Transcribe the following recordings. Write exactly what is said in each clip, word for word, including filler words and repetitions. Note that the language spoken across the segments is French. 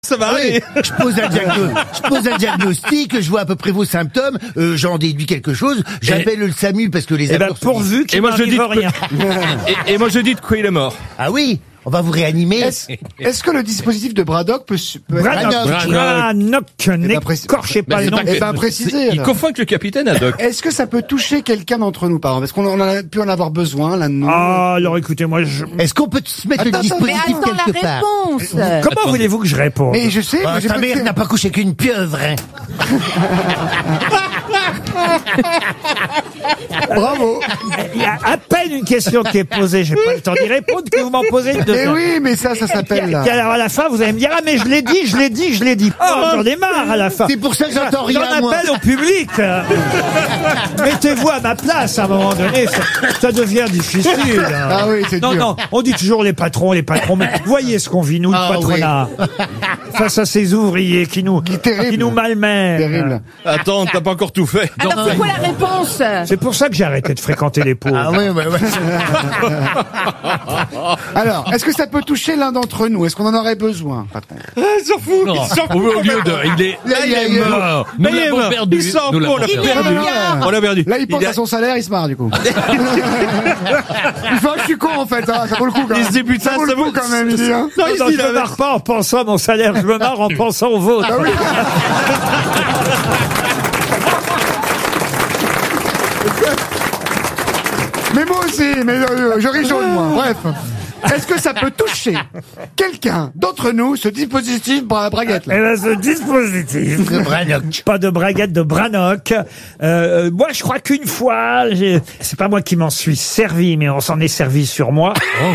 Ça va aller. Oui, je pose un diagnostic, je pose un diagnostic, je vois à peu près vos symptômes, euh, j'en déduis quelque chose, j'appelle le SAMU parce que les Eh ben, acteurs sont- pourvu qu'il Et moi je dis n'arrive de- rien. et, et moi je dis de quoi il est mort. Ah oui, on va vous réanimer. Est-ce est-ce que le dispositif de Braddock peut, se- peut être Branoc, Branoc. Branoc, n'écorchez pas Mais le c'est nom. pas Eh ben, précisé, Il alors. confond avec le capitaine Haddock. Est-ce que ça peut toucher quelqu'un d'entre nous, par exemple? Parce qu'on en a pu en avoir besoin, l'un de nous. Ah, alors écoutez, moi, je... Est-ce qu'on peut se mettre Attends, le attends, dispositif Mais attends la quelque part? réponse. Comment voulez-vous que je réponde? Mais je sais, Ah, moi, j'ai ta pas mère fait- n'a pas couché qu'une pieuvre, hein. Bravo. Il y a à peine une question qui est posée, j'ai pas le temps d'y répondre, que vous m'en posez une Mais deuxième. oui, mais ça, ça s'appelle là. Et alors à la fin, vous allez me dire, ah mais je l'ai dit, je l'ai dit, je l'ai dit. Oh, j'en ai marre à la fin. C'est pour ça que j'entends rien, J'en moi. appelle au public. Mettez-vous à ma place à un moment donné, ça, ça devient difficile. Ah oui, c'est Non, dur. non, on dit toujours les patrons, les patrons, mais voyez ce qu'on vit, nous, Ah, le patronat. Face à ces ouvriers qui nous, Qui est terrible. qui nous malmènent. Terrible. Attends, t'as pas encore tout fait. Alors c'est quoi la réponse? C'est pour ça que j'ai arrêté de fréquenter les pauvres. Ah oui, ouais, ouais. Alors, est-ce que ça peut toucher l'un d'entre nous? Est-ce qu'on en aurait besoin, patron? Il s'en fout. Il s'en fout. Au lieu de, il est, Là, il y a- il y a- mort. Nous Il est l'avons mort. perdu. Il s'en Nous fout, on l'a l'avons Il est perdu. milliard. On l'a perdu. Là, il pense Il a- à son salaire, il se marre, du coup. Il fait, ah, je suis con, en fait, hein, ça vaut le coup, quand même. Il se dit, putain, ça vaut le ça coup, vaut- quand même, il dit, hein. Non, Non, il non, se dit, je me là, marre pas en pensant à mon salaire, je me marre en pensant au vôtre. Ah oui. Mais moi aussi, mais euh, je ris jaune, moi. Bref. Est-ce que ça peut toucher quelqu'un d'entre nous, ce dispositif bra braguette là? Eh ben, ce dispositif. De Branoc. Pas de braguette, de Branoc. Euh, moi, je crois qu'une fois, j'ai- c'est pas moi qui m'en suis servi, mais on s'en est servi sur moi.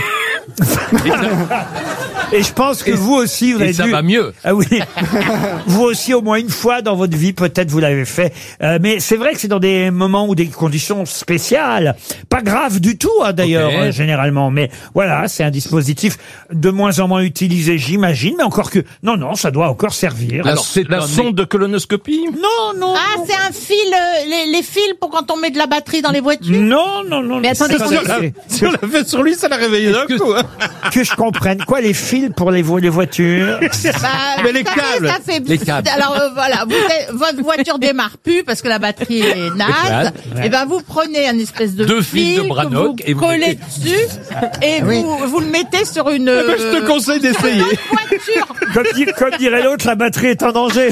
Et je pense que vous aussi, vous Et avez ça dû... va mieux. Ah oui. Vous aussi, au moins une fois dans votre vie, peut-être vous l'avez fait. Euh, mais c'est vrai que c'est dans des moments ou des conditions spéciales. Pas grave du tout, hein, d'ailleurs, Ok. euh, généralement. Mais voilà, c'est un dispositif de moins en moins utilisé, j'imagine. Mais encore que... Non, non, ça doit encore servir. La- Alors, c'est la un- sonde de colonoscopie. Non, non, Ah, c'est un fil, euh, les, les fils pour quand on met de la batterie dans les voitures. non, non, non. Mais attendez, c'est qu'on pas- est- c'est- Si on l'a fait sur lui, ça l'a réveillé d'un coup. hein. que je comprenne. Quoi, les fils pour les, vo- les voitures? Bah, Mais les vous savez, câbles. ça fait- Les câbles. Alors euh, voilà, vous êtes- votre voiture démarre plus parce que la batterie est naze. Ouais. Et ben vous prenez un espèce de Deux fils de que Branoc vous et vous collez mettez- dessus et oui. vous, vous le mettez sur une. Eh ben, je te conseille d'essayer. Dans une voiture. Comme, dit- comme dirait l'autre, la batterie est en danger.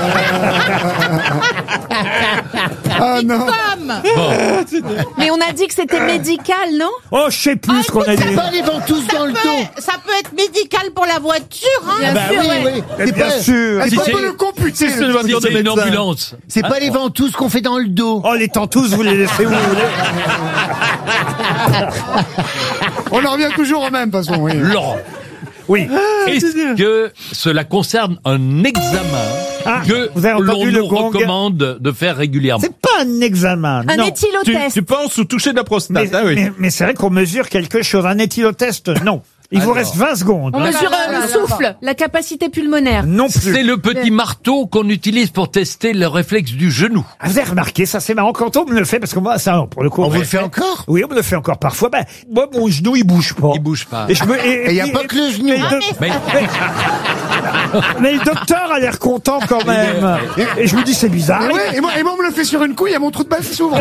Ah non. Comme. Mais on a dit que c'était médical, non? Oh, je sais plus Ah, ce qu'on a écoute, dit. Pas les ventouses dans le dos. Ouais, ça peut être médical pour la voiture, hein. Bah oui, oui. Eh C'est bien pas, sûr. Est-ce Si qu'on c'est- peut le computer? c'est une le voiture de C'est une médecin. ambulance. c'est pas les ventouses qu'on fait dans le dos. Oh, les tentouses, vous les laissez où vous voulez. On en revient toujours au même, de toute façon, oui. Laurent, Oui. est-ce que cela concerne un examen Ah, que vous avez l'on entendu le nous gong? recommande de faire régulièrement? C'est pas un examen, Un non. Tu, éthylotest. tu penses ou toucher de la prostate, Mais, ah oui. mais- mais c'est vrai qu'on mesure quelque chose. Un éthylotest, non. Il vous reste vingt secondes. On mesure là euh, là le là souffle, la capacité pulmonaire. Non plus. C'est le petit marteau qu'on utilise pour tester le réflexe du genou. Ah, vous avez remarqué, ça c'est marrant quand on me le fait, parce que moi, ça, pour le coup... On me vous le fait encore? Oui, on me le fait encore parfois. Ben, moi, mon genou, il bouge pas. Il bouge pas. Et je me, et, Et y a pas que le genou. et le- Ah, mais- Mais mais le docteur a l'air content quand même. Et je me dis, c'est bizarre. Et, ouais, et, moi, et moi, on me le fait sur une couille, il y a mon trou de balle qui s'ouvre.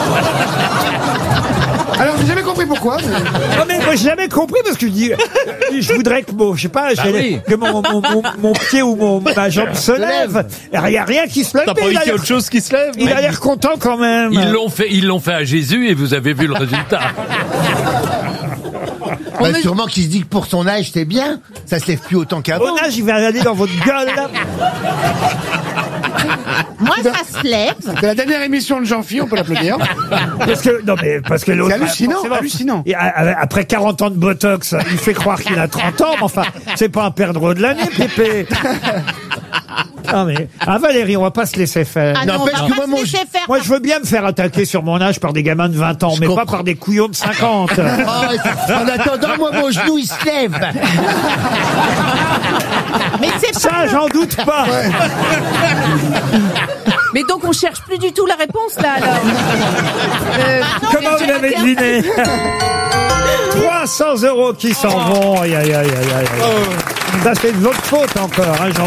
Alors, j'ai jamais compris pourquoi. mais- Non mais moi j'ai jamais compris parce que je dis, euh, je voudrais que mon, je sais pas, j'ai- oui. que mon, mon, mon, mon pied ou mon, ma jambe se lève. Il y a rien qui se lève. T'as mais pas il envie a qu'il y ait l'air- autre chose qui se lève? il a l'air content quand même. ils l'ont fait, ils l'ont fait à Jésus et vous avez vu le résultat. Bah, sûrement qu'il se dit que pour son âge, c'est bien. Ça se lève plus autant qu'avant. Au âge, il va aller dans votre gueule. là. Moi, ça se lève. C'est la dernière émission de Jean-Phi, on peut l'applaudir. Parce que, non mais, parce que l'autre. C'est hallucinant, forcément, hallucinant. et, a- Après quarante ans de botox, il fait croire qu'il a trente ans, mais enfin, c'est pas un perdreau de l'année, Pépé. Non mais, ah Valérie, on va pas se laisser faire. Ah non, on N'empêche va que pas moi, se mon- laisser faire. Moi, je veux bien me faire attaquer sur mon âge par des gamins de vingt ans, mais pas comprends. par des couillons de cinquante. Oh, c'est- en attendant, moi, mon genou, il se lève. Mais c'est pas. Ça, j'en doute pas. Mais donc on cherche plus du tout la réponse là alors. Euh, Comment vous l'avez deviné? Trois trois cents euros qui s'en vont. Aïe, aïe, aïe, aïe, aïe. Ça, c'est de votre faute encore, hein, Jean